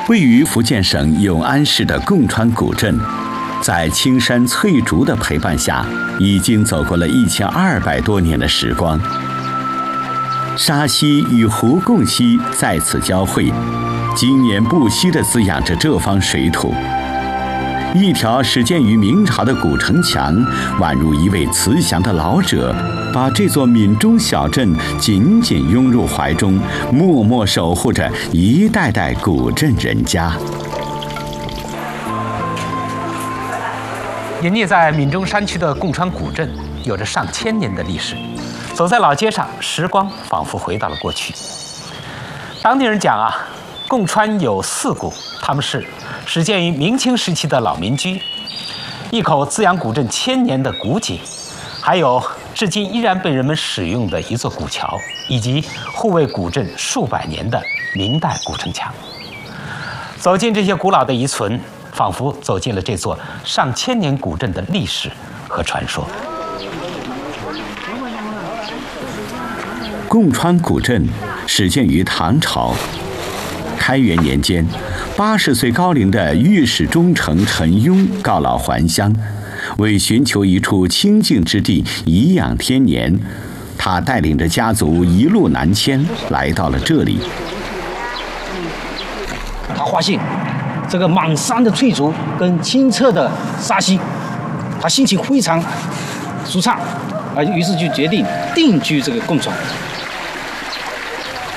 位于福建省永安市的贡川古镇，在青山翠竹的陪伴下，已经走过了1200多年的时光。沙溪与湖贡溪在此交汇，经年不息地滋养着这方水土。一条始建于明朝的古城墙，宛如一位慈祥的老者，把这座闽中小镇紧紧拥入怀中，默默守护着一代代古镇人家。 隐匿在闽中山区的贡川古镇，有着上千年的历史。走在老街上，时光仿佛回到了过去。当地人讲啊，贡川有4古，他们是始建于明清时期的老民居，一口滋养古镇1000年的古井，还有至今依然被人们使用的一座古桥，以及护卫古镇数百年的明代古城墙。走进这些古老的遗存，仿佛走进了这座上千年古镇的历史和传说。 贡川古镇始建于唐朝，开元年间，80岁高龄的御史中丞陈雍告老还乡，为寻求一处清静之地，颐养天年，他带领着家族一路南迁，来到了这里。 他发现这个满山的翠竹跟清澈的沙溪，他心情非常舒畅，于是就决定定居这个贡川。